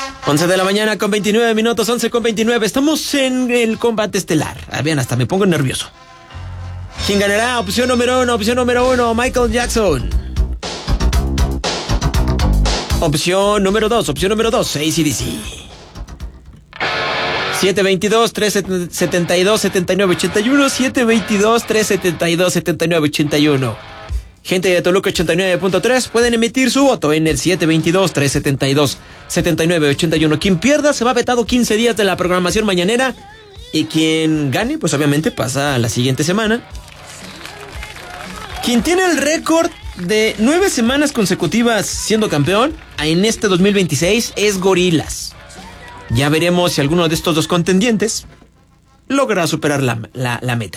11 de la mañana con 29 minutos, 11 con 29. Estamos en el combate estelar. Bien, hasta me pongo nervioso. ¿Quién ganará? Opción número uno, Michael Jackson. Opción número dos, AC/DC. 722-372-7981, 722-372-7981. Gente de Toluca 89.3, pueden emitir su voto en el 722-372-7981. Quien pierda se va vetado 15 días de la programación mañanera. Y quien gane, pues obviamente pasa a la siguiente semana. Quien tiene el récord de 9 semanas consecutivas siendo campeón en este 2026 es Gorillaz. Ya veremos si alguno de estos dos contendientes logra superar la meta.